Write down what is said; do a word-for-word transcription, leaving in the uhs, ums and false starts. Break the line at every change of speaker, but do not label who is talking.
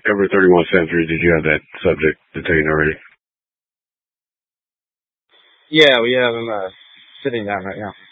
Discovery thirty-one Century, did you have that subject detained already?
Yeah, we have him uh, sitting down right now.